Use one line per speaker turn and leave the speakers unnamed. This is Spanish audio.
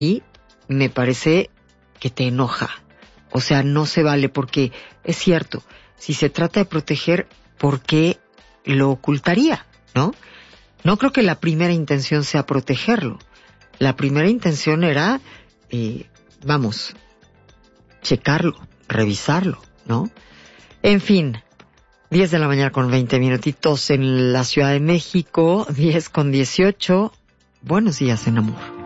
y me parece que te enoja. O sea, no se vale porque es cierto, si se trata de proteger, ¿por qué lo ocultaría? ¿No? No creo que la primera intención sea protegerlo. La primera intención era, checarlo, revisarlo, ¿no? En fin, 10 de la mañana con 20 minutitos en la Ciudad de México, 10 con 18. Buenos días en amor.